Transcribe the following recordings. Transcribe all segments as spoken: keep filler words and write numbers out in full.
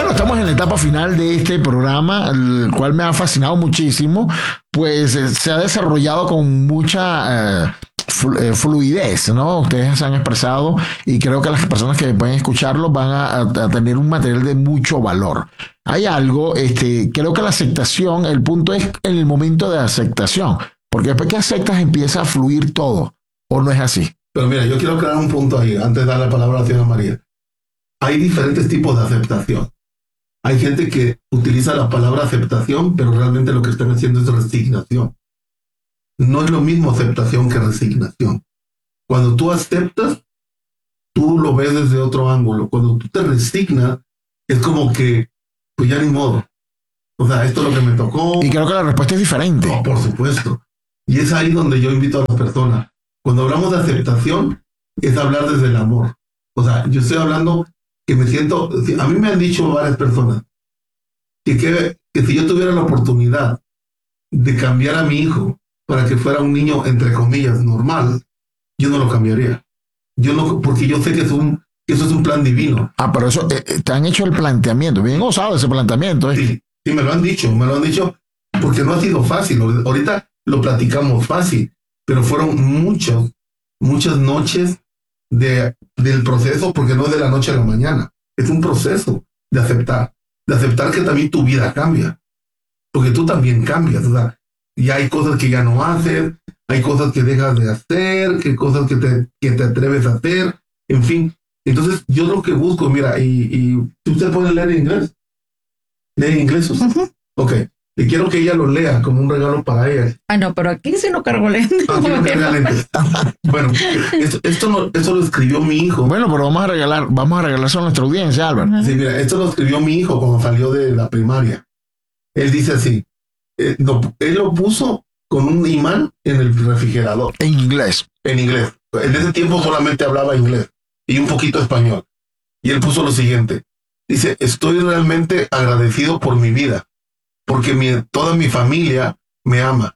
Bueno, estamos en la etapa final de este programa, el cual me ha fascinado muchísimo, pues eh, se ha desarrollado con mucha eh, flu- eh, fluidez, ¿no? Ustedes se han expresado y creo que las personas que pueden escucharlo van a, a- a tener un material de mucho valor. Hay algo, este, creo que la aceptación, el punto es en el momento de aceptación, porque después que aceptas empieza a fluir todo, ¿o no es así? Pero mira, yo quiero aclarar un punto ahí, antes de dar la palabra a la señora María. Hay diferentes tipos de aceptación. Hay gente que utiliza la palabra aceptación, pero realmente lo que están haciendo es resignación. No es lo mismo aceptación que resignación. Cuando tú aceptas, tú lo ves desde otro ángulo. Cuando tú te resignas, es como que, pues ya ni modo. O sea, esto es lo que me tocó. Y creo que la respuesta es diferente. No, por supuesto. Y es ahí donde yo invito a las personas. Cuando hablamos de aceptación, es hablar desde el amor. O sea, yo estoy hablando que me siento... A mí me han dicho varias personas que, que, que si yo tuviera la oportunidad de cambiar a mi hijo para que fuera un niño, entre comillas, normal, yo no lo cambiaría. Yo no, porque yo sé que, es un, que eso es un plan divino. Ah, pero eso, eh, eh, te han hecho el planteamiento, bien osado ese planteamiento. ¿eh? Sí, sí, me lo han dicho, me lo han dicho porque no ha sido fácil. Ahorita lo platicamos fácil, pero fueron muchas, muchas noches de, del proceso, porque no es de la noche a la mañana. Es un proceso de aceptar, de aceptar que también tu vida cambia, porque tú también cambias. O sea, y hay cosas que ya no haces, hay cosas que dejas de hacer, que cosas que te, que te atreves a hacer, en fin. Entonces, yo lo que busco, mira, y, y si usted puede leer en inglés, lee en inglés, usted. Uh-huh. Ok. Y quiero que ella lo lea como un regalo para ella. Ah, no, pero aquí sí no cargo lentes. Aquí no carga lentes. Bueno, esto, esto, no, esto lo escribió mi hijo. Bueno, pero vamos a regalar, vamos a regalar eso a nuestra audiencia, Álvaro. Sí, mira, esto lo escribió mi hijo cuando salió de la primaria. Él dice así, eh, no, él lo puso con un imán en el refrigerador. En inglés. En inglés. En ese tiempo solamente hablaba inglés y un poquito español. Y él puso lo siguiente. Dice, estoy realmente agradecido por mi vida, porque mi, toda mi familia me ama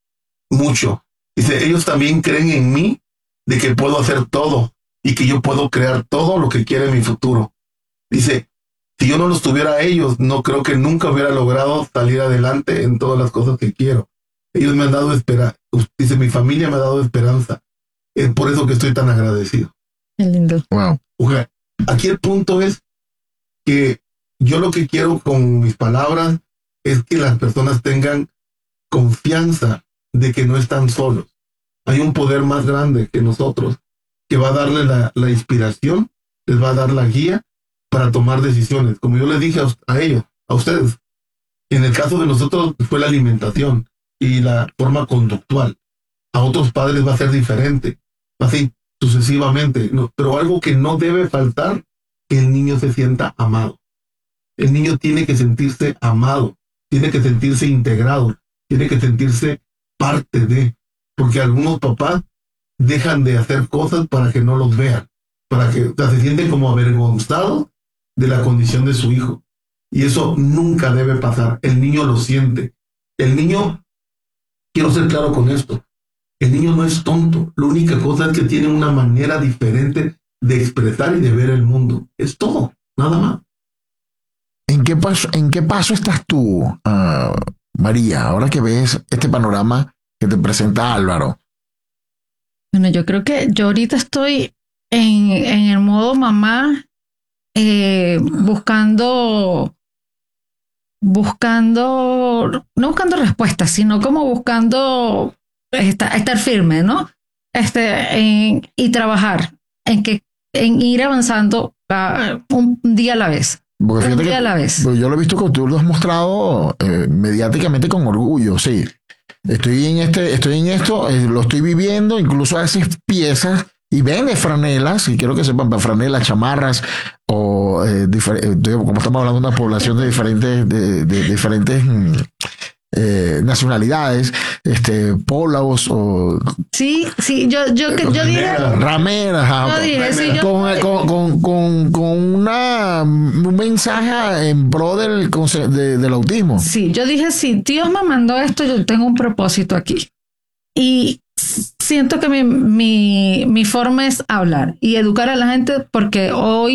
mucho. Dice, ellos también creen en mí de que puedo hacer todo y que yo puedo crear todo lo que quiere mi futuro. Dice, si yo no los tuviera a ellos, no creo que nunca hubiera logrado salir adelante en todas las cosas que quiero. Ellos me han dado esperanza. Dice, mi familia me ha dado esperanza. Es por eso que estoy tan agradecido. Qué lindo. Wow. Okay. Aquí el punto es que yo lo que quiero con mis palabras es que las personas tengan confianza de que no están solos. Hay un poder más grande que nosotros que va a darle la, la inspiración, les va a dar la guía para tomar decisiones. Como yo les dije a, a ellos, a ustedes, en el caso de nosotros fue la alimentación y la forma conductual. A otros padres va a ser diferente, así sucesivamente. No, pero algo que no debe faltar, que el niño se sienta amado. El niño tiene que sentirse amado, tiene que sentirse integrado, tiene que sentirse parte de, porque algunos papás dejan de hacer cosas para que no los vean, para que, o sea, se sienten como avergonzados de la condición de su hijo. Y eso nunca debe pasar. El niño lo siente. El niño, quiero ser claro con esto, el niño no es tonto. La única cosa es que tiene una manera diferente de expresar y de ver el mundo. Es todo, nada más. ¿En qué paso, en qué paso estás tú, uh, María, ahora que ves este panorama que te presenta Álvaro? Bueno, yo creo que yo ahorita estoy en, en el modo mamá, eh, buscando, buscando, no buscando respuestas, sino como buscando estar, estar firme, ¿no? Este, en, y trabajar en que, en ir avanzando uh, un día a la vez. Porque fíjate un día que, a la vez. Yo lo he visto que tú lo has mostrado eh, mediáticamente con orgullo, sí. Estoy en este, estoy en esto, eh, lo estoy viviendo, incluso haces piezas y vendes franelas, y quiero que sepan, franelas, chamarras, o eh, difer- como estamos hablando de una población de diferentes, de, de diferentes eh, nacionalidades, este, polos o sí, sí, yo, yo, que, yo dije rameras, yo dije, sí, yo, con, con, con, con, con una, un mensaje en pro del, de, del autismo. Sí, yo dije, si Dios me mandó esto, yo tengo un propósito aquí. Y siento que mi, mi, mi forma es hablar y educar a la gente, porque hoy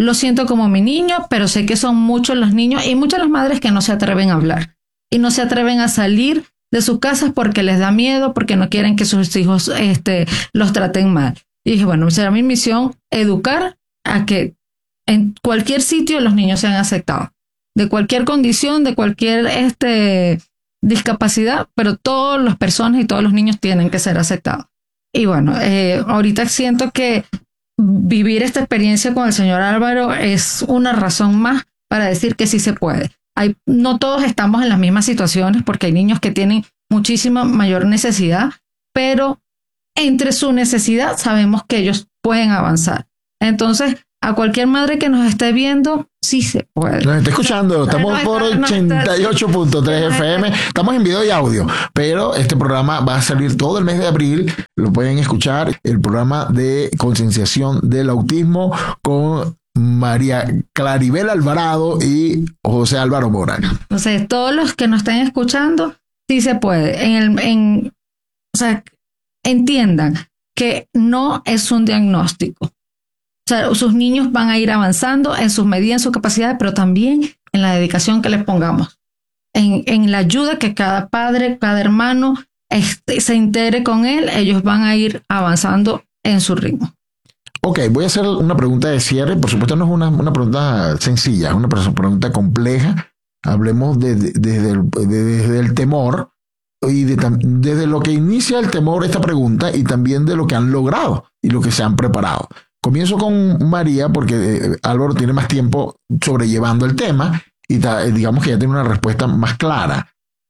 lo siento como mi niño, pero sé que son muchos los niños y muchas las madres que no se atreven a hablar y no se atreven a salir de sus casas porque les da miedo, porque no quieren que sus hijos este, los traten mal. Y dije, bueno, será mi misión educar a que en cualquier sitio los niños sean aceptados, de cualquier condición, de cualquier este, discapacidad, pero todas las personas y todos los niños tienen que ser aceptados. Y bueno, eh, ahorita siento que vivir esta experiencia con el señor Álvaro es una razón más para decir que sí se puede. Hay, no todos estamos en las mismas situaciones porque hay niños que tienen muchísima mayor necesidad, pero entre su necesidad sabemos que ellos pueden avanzar. Entonces, a cualquier madre que nos esté viendo, sí se puede. Nos está escuchando, estamos no, por no, no, ochenta y ocho punto tres F M, estamos en video y audio, pero este programa va a salir todo el mes de abril, lo pueden escuchar, el programa de concienciación del autismo con María Claribel Alvarado y José Álvaro Mora. Entonces, todos los que nos estén escuchando, sí se puede. En el, en, o sea, entiendan que no es un diagnóstico. O sea, sus niños van a ir avanzando en sus medidas, en sus capacidades, pero también en la dedicación que les pongamos, en, en la ayuda que cada padre, cada hermano este, se integre con él, ellos van a ir avanzando en su ritmo. Ok, voy a hacer una pregunta de cierre. Por supuesto, no es una, una pregunta sencilla, es una pregunta compleja. Hablemos de, de, desde, el, de, desde el temor y de, desde lo que inicia el temor esta pregunta y también de lo que han logrado y lo que se han preparado. Comienzo con María porque eh, Álvaro tiene más tiempo sobrellevando el tema y ta, eh, digamos que ya tiene una respuesta más clara.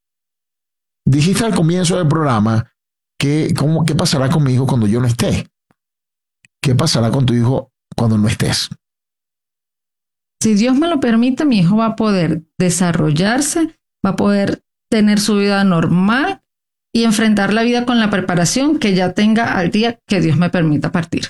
Dijiste al comienzo del programa que cómo, qué pasará con mi hijo cuando yo no esté. ¿Qué pasará con tu hijo cuando no estés? Si Dios me lo permite, mi hijo va a poder desarrollarse, va a poder tener su vida normal y enfrentar la vida con la preparación que ya tenga al día que Dios me permita partir.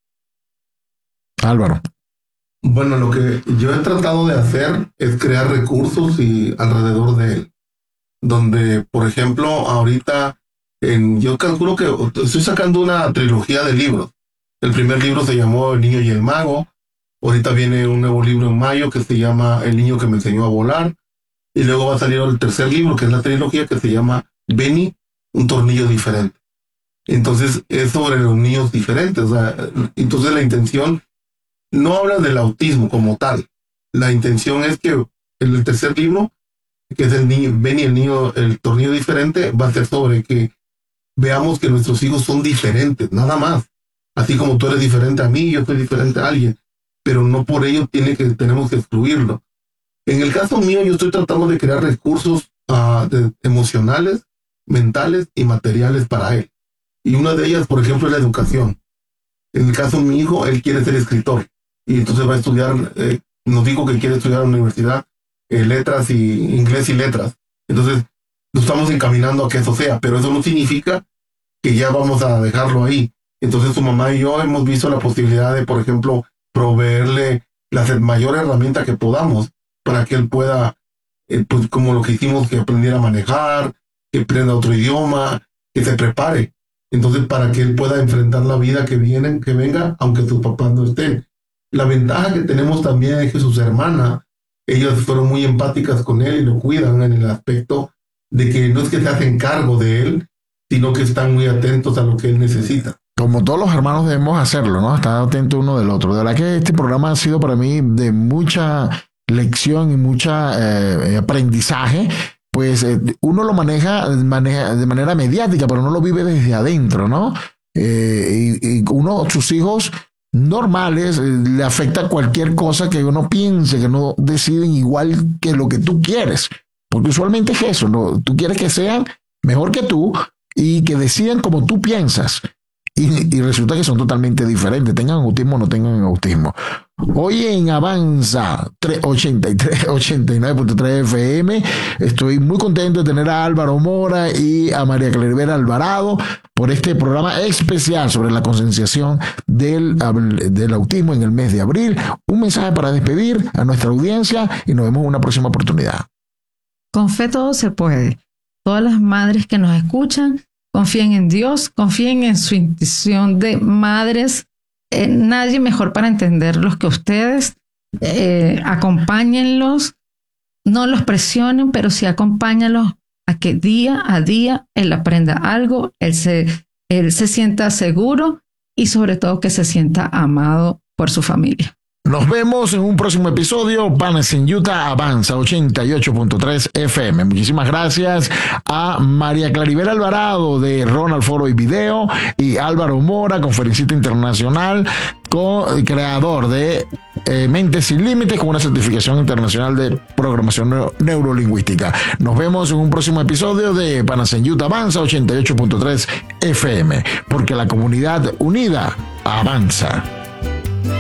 Álvaro. Bueno, lo que yo he tratado de hacer es crear recursos y alrededor de él. Donde, por ejemplo, ahorita en, yo calculo que estoy sacando una trilogía de libros. El primer libro se llamó El niño y el mago. Ahorita viene un nuevo libro en mayo que se llama El niño que me enseñó a volar. Y luego va a salir el tercer libro, que es la trilogía, que se llama Benny, un tornillo diferente. Entonces es sobre los niños diferentes. O sea, entonces la intención no habla del autismo como tal. La intención es que en el tercer libro, que es el niño, Benny, el niño, el tornillo diferente, va a ser sobre que veamos que nuestros hijos son diferentes, nada más. Así como tú eres diferente a mí, yo soy diferente a alguien, pero no por ello tiene que, tenemos que excluirlo. En el caso mío, yo estoy tratando de crear recursos uh, de, emocionales, mentales y materiales para él. Y una de ellas, por ejemplo, es la educación. En el caso de mi hijo, él quiere ser escritor. Y entonces va a estudiar, eh, nos dijo que quiere estudiar en la universidad, eh, letras y inglés y letras. Entonces, nos estamos encaminando a que eso sea, pero eso no significa que ya vamos a dejarlo ahí. Entonces, su mamá y yo hemos visto la posibilidad de, por ejemplo, proveerle la mayor herramienta que podamos para que él pueda, eh, pues como lo que hicimos, que aprendiera a manejar, que aprenda otro idioma, que se prepare. Entonces, para que él pueda enfrentar la vida que viene, que venga, aunque sus papás no estén. La ventaja que tenemos también es que sus hermanas, ellas fueron muy empáticas con él y lo cuidan en el aspecto de que no es que se hacen cargo de él, sino que están muy atentos a lo que él necesita. Como todos los hermanos debemos hacerlo, ¿no? Estar atentos uno del otro. De verdad que este programa ha sido para mí de mucha lección y mucha eh, aprendizaje. Pues eh, uno lo maneja, maneja de manera mediática, pero no lo vive desde adentro, ¿no? Eh, y, y uno, sus hijos normales, eh, le afecta cualquier cosa que uno piense, que no deciden igual que lo que tú quieres. Porque usualmente es eso, ¿no? Tú quieres que sean mejor que tú y que decidan como tú piensas. Y, y resulta que son totalmente diferentes, tengan autismo o no tengan autismo. Hoy en Avanza ochenta y tres, ochenta y nueve punto tres F M estoy muy contento de tener a Álvaro Mora y a María Claribel Alvarado por este programa especial sobre la concienciación del, del autismo en el mes de abril. Un mensaje para despedir a nuestra audiencia y nos vemos en una próxima oportunidad. Con fe todo se puede. Todas las madres que nos escuchan, confíen en Dios, confíen en su intuición de madres. Eh, nadie mejor para entenderlos que ustedes. eh, acompáñenlos, no los presionen, pero sí acompáñenlos a que día a día él aprenda algo, él se, él se sienta seguro y sobre todo que se sienta amado por su familia. Nos vemos en un próximo episodio. Panas en Utah Avanza ochenta y ocho punto tres F M. Muchísimas gracias a María Claribel Alvarado de Ronald Foro y Video y Álvaro Mora, conferencista internacional, co- creador de eh, Mentes Sin Límites con una certificación internacional de programación neuro- neurolingüística. Nos vemos en un próximo episodio de Panas en Utah Avanza ochenta y ocho punto tres F M, porque la comunidad unida avanza.